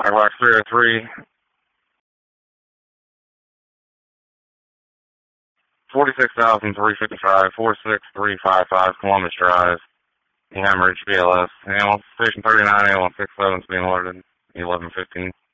Firebox 303. 46,355, 46355 Columbus Drive, Hemorrhage, BLS. Station 39, A167 is being alerted, 11:15.